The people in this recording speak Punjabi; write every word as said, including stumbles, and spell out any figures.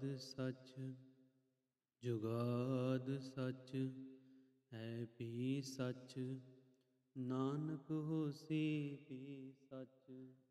ਸੱਚ ਜੁਗਾਦ ਸੱਚ ਹੈ ਵੀ ਸੱਚ, ਨਾਨਕ ਹੋਸੀ ਵੀ ਸੱਚ।